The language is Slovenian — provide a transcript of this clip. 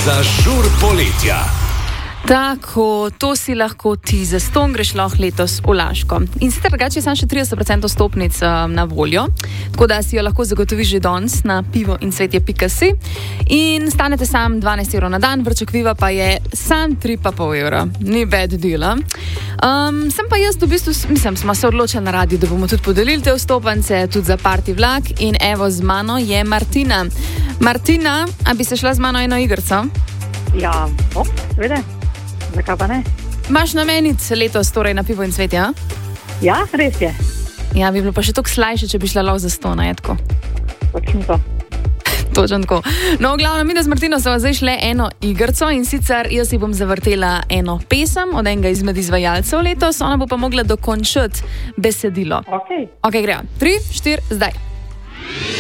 Za žur poletja. Tako, to si lahko ti zastonj greš lahko letos v Laško. In sicer drugače je samo še 30% stopnic na voljo, tako da si jo lahko zagotoviš že danes na pivoincvetje.si in stanete sam 12 evrov na dan, vrčekviva pa je sam 3,5 evra. Ni bad deal. Sem pa jaz v bistvu, smo se odločili na radiju, da bomo tudi podelili te vstopance, tudi za party vlak in evo z mano je Martina. Martina, a bi se šla z mano eno igrco? Ja, seveda. Zakaj pa ne? Imaš namenic letos torej na pivo in cvetje, a? Ja, res je. Ja, bi bilo pa še toliko slajše, če bi šla lahko za stona, je tako. Točno to. Točno tako. No, v glavnem, mi da z Martino sva zdaj šle eno igrco in sicer jaz si bom zavrtela eno pesem od enega izmed izvajalcev letos, ona bo pa mogla dokončati besedilo. Ok. Ok, grejo. 3, 4, zdaj.